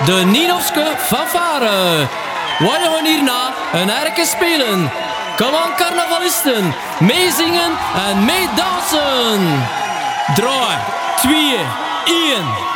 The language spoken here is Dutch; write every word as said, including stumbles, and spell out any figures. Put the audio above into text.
de Ninovske fanfare. Wij gaan hierna een erke spelen. Kom aan carnavalisten, meezingen en meedansen. Drie, twee, één.